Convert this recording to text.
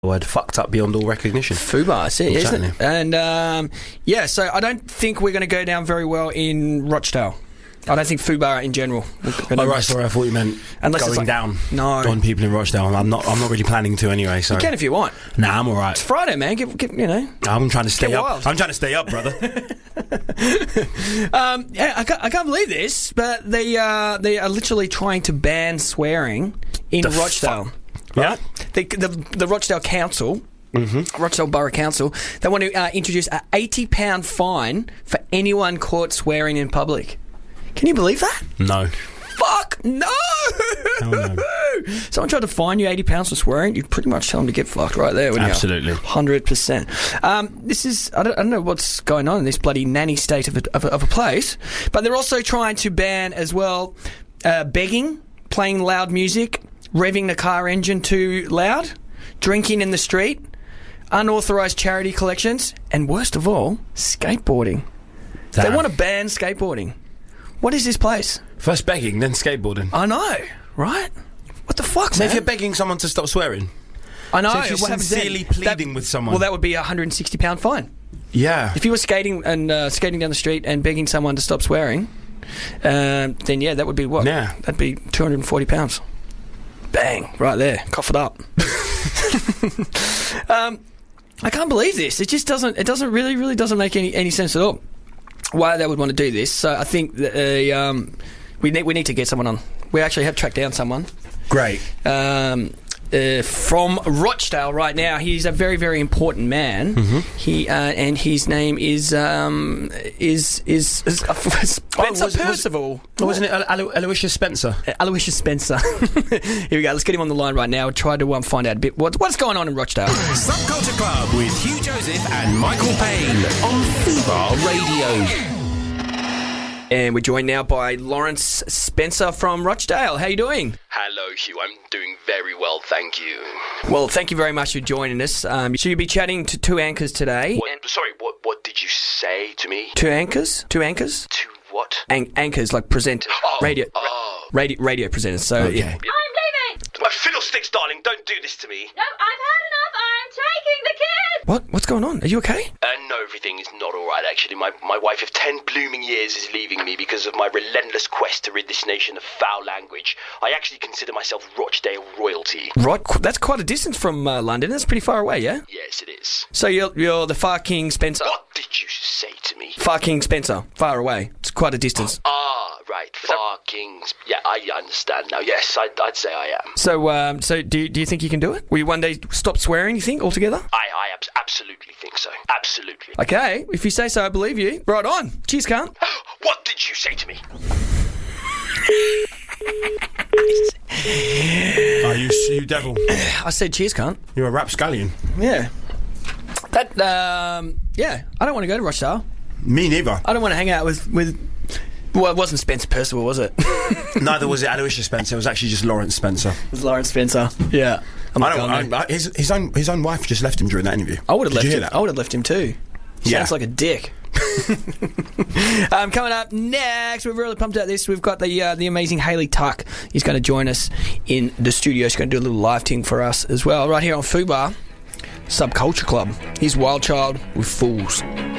word fucked up beyond all recognition. Fubar, that's it, Exactly. isn't it? And so I don't think we're going to go down very well in Rochdale. I don't think Fubar in general. Oh right, sorry, I thought you meant Unless it's going like- down No. on people in Rochdale. I'm not really planning to anyway. So You can if you want. nah, I'm all right. It's Friday, man. Get you know. I'm trying to stay Get up. wild. I'm trying to stay up, brother. I can't believe this, but they are literally trying to ban swearing in The Rochdale. Yeah. The Rochdale Council, Rochdale Borough Council, they want to introduce an £80 fine for anyone caught swearing in public. Can you believe that? No. Fuck no! Hell no. Someone tried to fine you £80 for swearing, you'd pretty much tell them to get fucked right there, wouldn't Absolutely. you? 100%. This is, I don't know what's going on in this bloody nanny state of a place, but they're also trying to ban as well begging, playing loud music, revving the car engine too loud, drinking in the street, unauthorised charity collections, and worst of all, skateboarding. They Damn. want to ban skateboarding. What is this place? First begging, then skateboarding. I know, right? What the fuck, So man? if you're begging someone to stop swearing, I know. so if you're what happens then? sincerely pleading with someone, Well, that would be a £160 fine. yeah. If you were skating down the street and begging someone to stop swearing, then yeah, that would be what? Yeah. That'd be £240. Bang, right there. Cough it up. I can't believe this. It just doesn't. It doesn't really doesn't make any sense at all. Why they would want to do this? So I think that, we need to get someone on. We actually have tracked down someone. Great. From Rochdale right now. He's a very, very important man. He and his name is Spencer Percival. Or wasn't it Aloysius Spencer? Aloysius Spencer. Here we go. Let's get him on the line right now. Try to find out a bit what's going on in Rochdale. Subculture Club with Hugh Joseph and Michael Payne on Fubar Radio. And we're joined now by Lawrence Spencer from Rochdale. How you doing? Hello, Hugh. I'm doing very well, thank you. Well, thank you very much for joining us. So you'll be chatting to two anchors today. What did you say to me? Two anchors? To what? Anchors, like present radio presenters. So Okay. yeah. I'm leaving! Fiddlesticks, darling, don't do this to me. No, I've had enough. I'm taking the kid! What's going on? Are you okay? No, everything is not alright, actually. My wife of 10 blooming years is leaving me because of my relentless quest to rid this nation of foul language. I actually consider myself Rochdale royalty. Right, that's quite a distance from London. That's pretty far away, yeah? Yes, it is. So you're the Far King Spencer. What did you say to me? Far King Spencer, far away. It's quite a distance. Right, Far Kings. Yeah, I understand now. Yes, I'd say I am. So do you think you can do it? Will you one day stop swearing, you think, altogether? I absolutely think so. Absolutely. Okay, if you say so, I believe you. Right on. Cheers, cunt. What did you say to me? Oh, you devil. I said cheers, cunt. You're a rapscallion. Yeah. That, yeah, I don't want to go to Rochdale. Me neither. I don't want to hang out with well, it wasn't Spencer Percival, was it? Neither was it Aloysius Spencer. It was actually just Lawrence Spencer. It was Lawrence Spencer. Yeah. His own wife just left him during that interview. I would have Did left you hear him. that? I would have left him too. Yeah. Sounds like a dick. Coming up next, we're really pumped about this. We've got the amazing Hayley Tuck. He's going to join us in the studio. She's going to do a little live thing for us as well, right here on Fubar Subculture Club. He's Wild Child with Fools.